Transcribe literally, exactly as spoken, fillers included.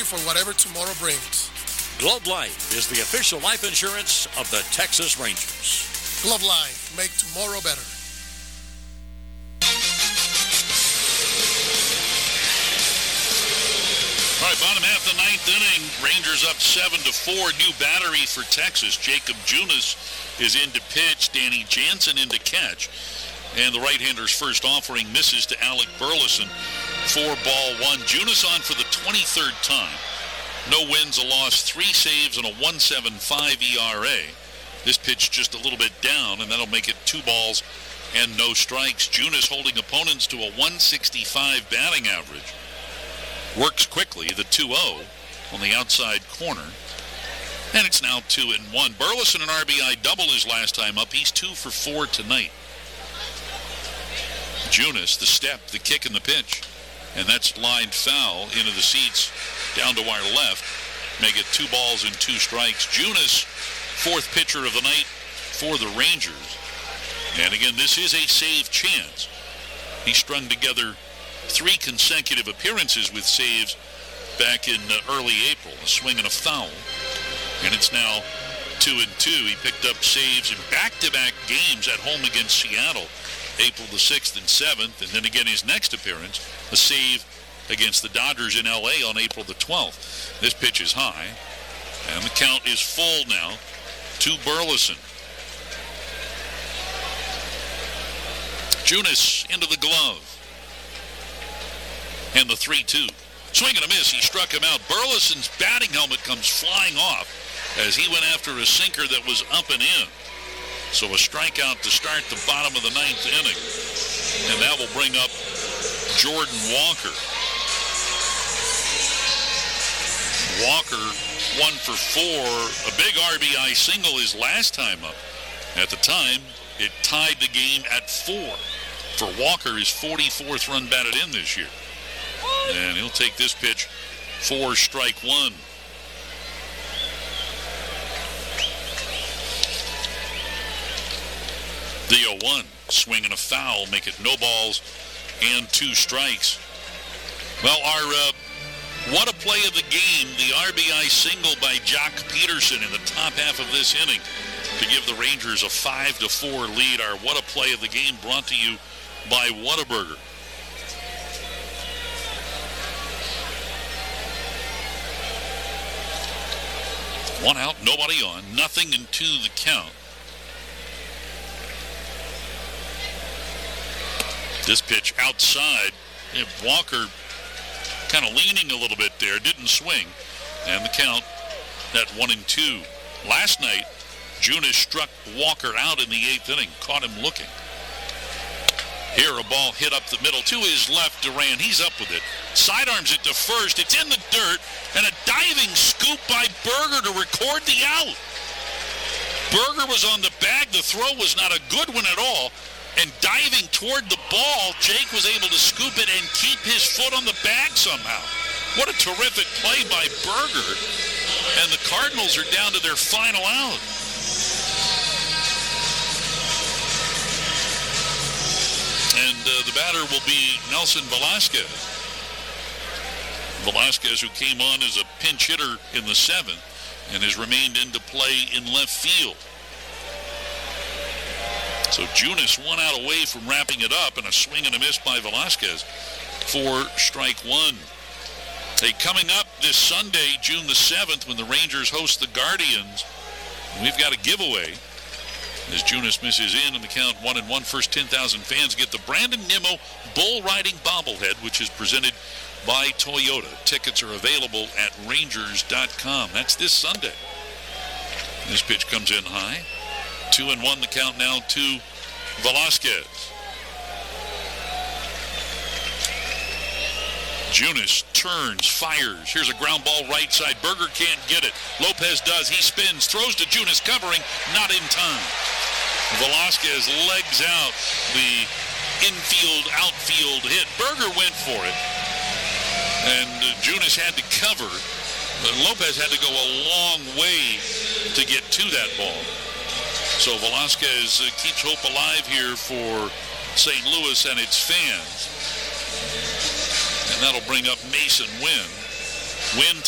for whatever tomorrow brings. Globe Life is the official life insurance of the Texas Rangers. Globe Life, make tomorrow better. All right, bottom half of the ninth inning, Rangers up seven to four. New battery for Texas. Jacob Junis is in to pitch. Danny Jansen in to catch. And the right-hander's first offering misses to Alec Burleson. Four ball one. Junis on for the twenty-third time. No wins, a loss, three saves, and a one point seven five E R A. This pitch just a little bit down, and that'll make it two balls and no strikes. Junis holding opponents to a one sixty-five batting average. Works quickly, the two oh on the outside corner. And it's now two and one. Burleson, an R B I double his last time up. He's two for four tonight. Junis, the step, the kick, and the pitch. And that's lined foul into the seats down to our left. Make it two balls and two strikes. Junis, fourth pitcher of the night for the Rangers. And again, this is a save chance. He strung together three consecutive appearances with saves back in uh, early April. A swing and a foul. And it's now two and two. He picked up saves in back-to-back games at home against Seattle, April the sixth and seventh, and then again his next appearance, a save against the Dodgers in L A on April the twelfth. This pitch is high, and the count is full now to Burleson. Junis into the glove. And the three two. Swing and a miss. He struck him out. Burleson's batting helmet comes flying off as he went after a sinker that was up and in. So a strikeout to start the bottom of the ninth inning. And that will bring up Jordan Walker. Walker, one for four. A big R B I single his last time up. At the time, it tied the game at four. For Walker, his forty-fourth run batted in this year. And he'll take this pitch for strike one. The oh one, swing and a foul, make it no balls and two strikes. Well, our uh, what a play of the game, the R B I single by Jock Peterson in the top half of this inning to give the Rangers a five to four lead. Our what a play of the game brought to you by Whataburger. One out, nobody on, nothing into the count. This pitch outside, Walker kind of leaning a little bit there, didn't swing, and the count at one and two. Last night, Junis struck Walker out in the eighth inning, caught him looking. Here a ball hit up the middle to his left, Duran. He's up with it. Sidearms it to first. It's in the dirt, and a diving scoop by Berger to record the out. Berger was on the bag. The throw was not a good one at all. And diving toward the ball, Jake was able to scoop it and keep his foot on the bag somehow. What a terrific play by Berger. And the Cardinals are down to their final out. And uh, the batter will be Nelson Velasquez. Velasquez, who came on as a pinch hitter in the seventh and has remained into play in left field. So Junis one out away from wrapping it up, and a swing and a miss by Velasquez for strike one. Hey, coming up this Sunday, June the seventh, when the Rangers host the Guardians, we've got a giveaway. As Junis misses in and the count one and one, first ten thousand fans get the Brandon Nimmo bull riding bobblehead, which is presented by Toyota. Tickets are available at Rangers dot com. That's this Sunday. This pitch comes in high. Two and one, the count now to Velasquez. Junis turns, fires. Here's a ground ball right side. Berger can't get it. Lopez does. He spins, throws to Junis, covering, not in time. Velasquez legs out the infield, outfield hit. Berger went for it, and uh, Junis had to cover. But Lopez had to go a long way to get to that ball. So Velasquez uh, keeps hope alive here for Saint Louis and its fans. And that'll bring up Mason Wynn. Wynn